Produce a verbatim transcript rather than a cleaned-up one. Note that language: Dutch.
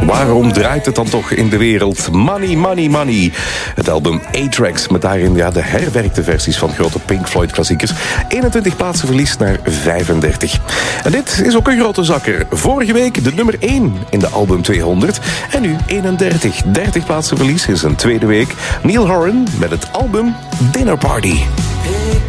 Waarom draait het dan toch in de wereld? Money, money, money. Het album A-Tracks met daarin ja, de herwerkte versies van grote Pink Floyd klassiekers. eenentwintig plaatsen verlies naar vijfendertig. En dit is ook een grote zakker. Vorige week de nummer één in de album tweehonderd. En nu eenendertig. dertig plaatsen verlies in zijn tweede week. Neil Horan met het album Dinner Party.